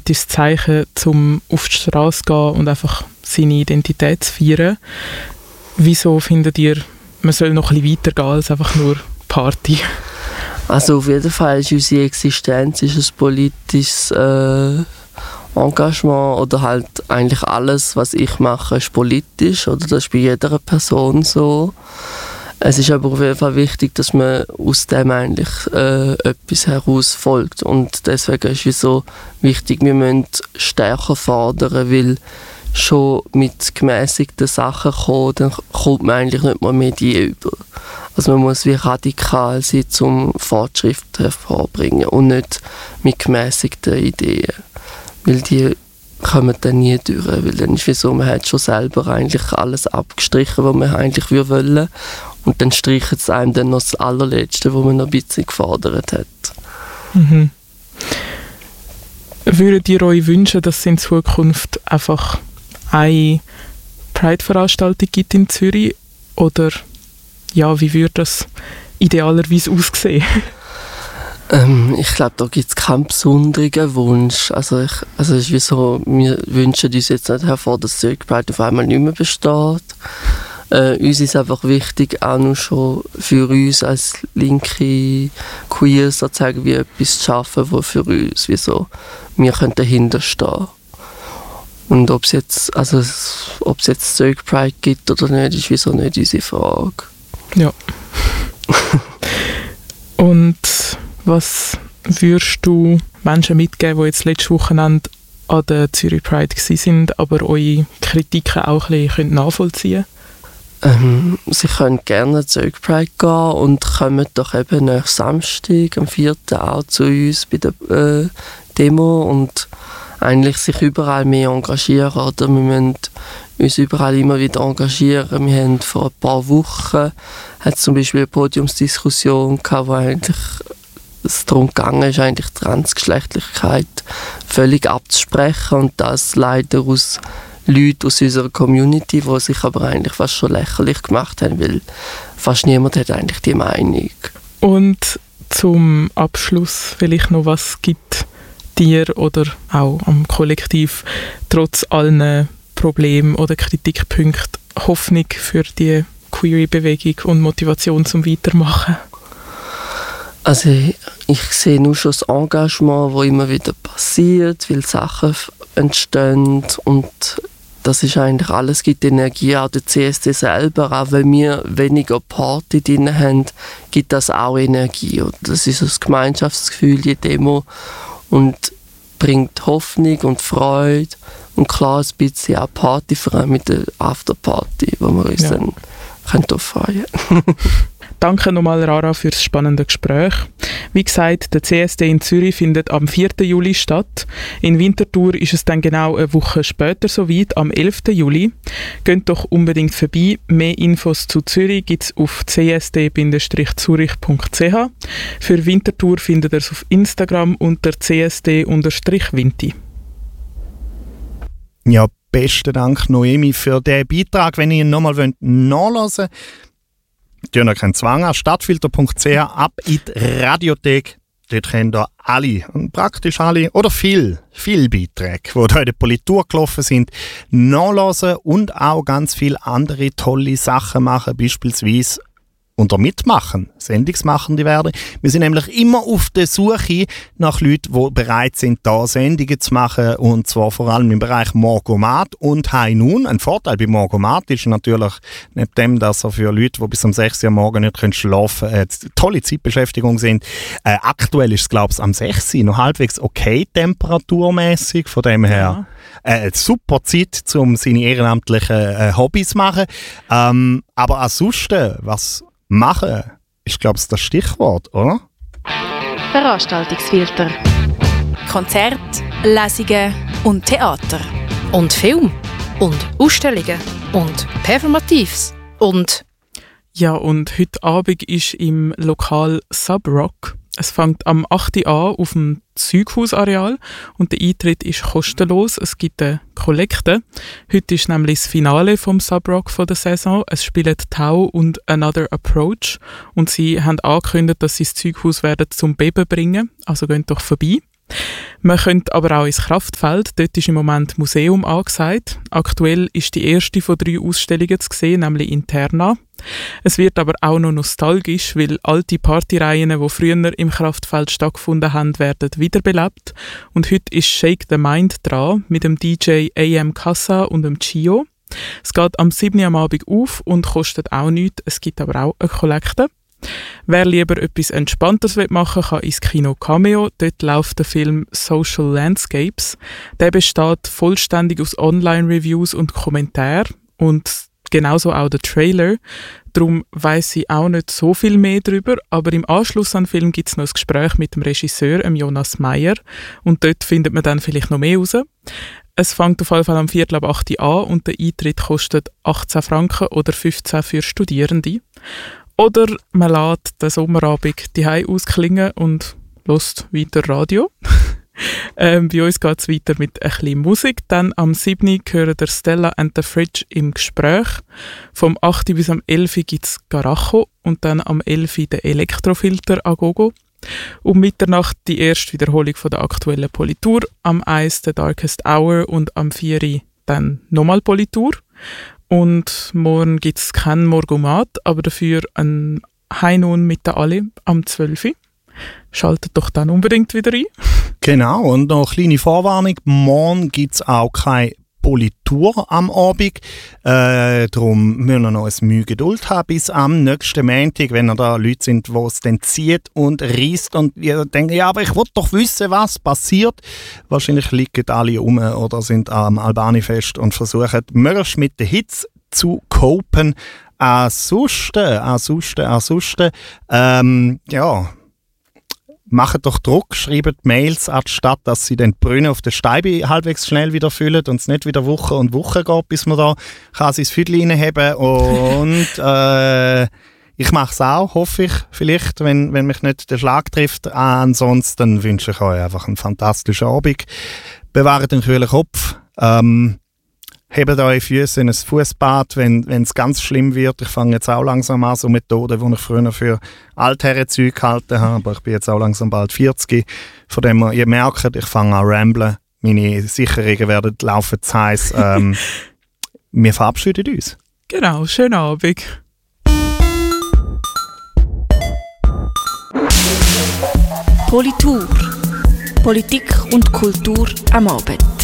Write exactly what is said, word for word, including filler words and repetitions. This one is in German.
politisches Zeichen, um auf die Straße zu gehen und einfach seine Identität zu feiern. Wieso findet ihr, man soll noch ein bisschen weitergehen als einfach nur Party? Also auf jeden Fall ist unsere Existenz ist ein politisches äh, Engagement oder halt eigentlich alles, was ich mache, ist politisch oder das ist bei jeder Person so. Es ist aber auf jeden Fall wichtig, dass man aus dem eigentlich äh, etwas herausfolgt und deswegen ist es so wichtig, wir müssen stärker fordern, weil schon mit gemäßigten Sachen kommen, dann kommt man eigentlich nicht mehr Medien über. Also man muss wie radikal sein, um Fortschritt hervorbringen und nicht mit gemäßigten Ideen. Weil die kommen dann nie durch, weil dann ist wie so, man hat schon selber eigentlich alles abgestrichen, was man eigentlich wollen. Und dann streichen es einem dann noch das Allerletzte, was man noch ein bisschen gefordert hat. Mhm. Würdet ihr euch wünschen, dass es in Zukunft einfach eine Pride-Veranstaltung gibt in Zürich? Oder ja, wie würde das idealerweise aussehen? ähm, ich glaube, da gibt es keinen besonderen Wunsch. Also, ich, also es ist wie so, wir wünschen uns jetzt nicht hervor, dass Zürich Pride auf einmal nicht mehr besteht. Äh, uns ist einfach wichtig, auch noch schon für uns als linke Queer sozusagen wie etwas zu schaffen, wo für uns wie so, wir können dahinter stehen. Und ob es jetzt, also ob es jetzt Zürich Pride gibt oder nicht, ist wieso nicht unsere Frage. Ja. Und was würdest du Menschen mitgeben, die jetzt letztes Wochenende an der Zürich Pride waren, aber eure Kritiken auch ein bisschen nachvollziehen können? Ähm, sie können gerne zur Zürich Pride gehen und kommen doch eben nach Samstag, am vierten auch zu uns bei der äh, Demo und eigentlich sich überall mehr engagieren. Oder? Wir müssen uns überall immer wieder engagieren. Wir haben vor ein paar Wochen hat zum Beispiel eine Podiumsdiskussion gehabt, wo eigentlich es darum gegangen ist, eigentlich Transgeschlechtlichkeit völlig abzusprechen und das leider aus Leuten aus unserer Community, die sich aber eigentlich fast schon lächerlich gemacht haben, weil fast niemand hat eigentlich die Meinung. Und zum Abschluss vielleicht noch, was gibt dir oder auch am Kollektiv trotz allen Problemen oder Kritikpunkten Hoffnung für die Queer-Bewegung und Motivation zum Weitermachen? Also ich, ich sehe nur schon das Engagement, das immer wieder passiert, weil Sachen entstehen und das ist eigentlich alles, gibt Energie, auch der C S D selber, auch wenn wir weniger Party drin haben, gibt das auch Energie. Und das ist das Gemeinschaftsgefühl, die Demo und bringt Hoffnung und Freude und klar ein bisschen auch Party, vor allem mit der Afterparty, wo wir uns ja. dann können freuen können. Danke nochmal, Rara, für das spannende Gespräch. Wie gesagt, der C S D in Zürich findet am vierten Juli statt. In Winterthur ist es dann genau eine Woche später soweit, am elften Juli. Geht doch unbedingt vorbei. Mehr Infos zu Zürich gibt es auf c s d zurich punkt c h. Für Winterthur findet ihr es auf Instagram unter c s d winti. Ja, besten Dank, Noemi, für diesen Beitrag. Wenn ihr ihn nochmal nachlesen wollt, tun ihr keinen Zwang an, stadtfilter punkt c h, ab in die Radiothek. Dort könnt ihr alle, praktisch alle, oder viele, viele Beiträge, die da in der Politur gelaufen sind, nachlesen und auch ganz viele andere tolle Sachen machen, beispielsweise unter Mitmachen, Sendungsmachende werden. Wir sind nämlich immer auf der Suche nach Leuten, die bereit sind, da Sendungen zu machen, und zwar vor allem im Bereich Morgomat und High Noon. Ein Vorteil bei Morgomat ist natürlich, neben dem, dass er für Leute, die bis um sechs Uhr am Morgen nicht schlafen können, eine tolle Zeitbeschäftigung sind. Äh, aktuell ist es, glaube ich, am sechs Uhr noch halbwegs okay temperaturmäßig. Von dem her äh, eine super Zeit, um seine ehrenamtlichen äh, Hobbys zu machen. Ähm, aber ansonsten, was machen ist, glaube ich, das Stichwort, oder? Veranstaltungsfilter. Konzert, Lesungen und Theater. Und Film. Und Ausstellungen. Und Performatives. Und... Ja, und heute Abend ist im Lokal Subrock. Es fängt am acht Uhr an auf dem Zeughausareal und der Eintritt ist kostenlos. Es gibt eine Kollekte. Heute ist nämlich das Finale vom Subrock von der Saison. Es spielen Tau und Another Approach und sie haben angekündigt, dass sie das Zeughaus werden zum Beben bringen. Also geht doch vorbei. Man könnte aber auch ins Kraftfeld, dort ist im Moment Museum angesagt. Aktuell ist die erste von drei Ausstellungen zu sehen, nämlich Interna. Es wird aber auch noch nostalgisch, weil alte Partyreihen, die früher im Kraftfeld stattgefunden haben, werden wiederbelebt. Und heute ist Shake the Mind dran, mit dem D J A M Casa und dem Chio. Es geht am sieben Uhr am Abend auf und kostet auch nichts, es gibt aber auch eine Kollekte. Wer lieber etwas Entspanntes machen will, kann ins Kino Cameo. Dort läuft der Film Social Landscapes. Der besteht vollständig aus Online-Reviews und Kommentaren und genauso auch der Trailer. Darum weiss ich auch nicht so viel mehr darüber, aber im Anschluss an den Film gibt es noch ein Gespräch mit dem Regisseur, dem Jonas Meyer, und dort findet man dann vielleicht noch mehr raus. Es fängt auf jeden Fall am Viertel ab acht Uhr an und der Eintritt kostet achtzehn Franken oder fünfzehn für Studierende. Oder man lässt den Sommerabend die Hause ausklingen und hört weiter Radio. ähm, bei uns geht es weiter mit ein bisschen Musik. Dann am sieben Uhr hören der Stella and the Fridge im Gespräch. Vom acht Uhr bis am elf Uhr gibt es Garacho und dann am elf Uhr den Elektrofilter Agogo. Um Mitternacht die erste Wiederholung von der aktuellen Politur, am eins The Darkest Hour und am vier Uhr dann nochmal Politur. Und morgen gibt es keinen Morgomat, aber dafür ein High Noon mit der Ali am zwölf Uhr. Schaltet doch dann unbedingt wieder ein. Genau, und noch eine kleine Vorwarnung. Morgen gibt es auch keine Politur am Abend. Äh, darum müssen wir noch ein Mühe Geduld haben bis am nächsten Montag, wenn da Leute sind, die es dann zieht und reisst und ihr denkt, ja, aber ich will doch wissen, was passiert. Wahrscheinlich liegen alle rum oder sind am Albani-Fest und versuchen, möglichst mit den Hits zu copen. Ansonsten, ansonsten, ansonsten, ähm, ja, macht doch Druck, schreibt Mails anstatt, dass sie den Brünnen auf der Steibe halbwegs schnell wieder füllen und es nicht wieder Woche und Woche geht, bis man da kann sein Füdli reinheben. Und äh, ich mache es auch, hoffe ich, vielleicht, wenn, wenn mich nicht der Schlag trifft. Ansonsten wünsche ich euch einfach einen fantastischen Abend. Bewahrt den kühlen Kopf. Ähm, Hebt eure Füße in ein Fußbad, wenn es ganz schlimm wird. Ich fange jetzt auch langsam an, so Methoden, die ich früher für Altherrenzeug gehalten habe. Aber ich bin jetzt auch langsam bald vierzig. Von dem her, ihr merkt, ich fange an ramblen. Meine Sicherungen werden laufen zu heiss. Ähm, wir verabschieden uns. Genau, schönen Abend. Politur. Politik und Kultur am Abend.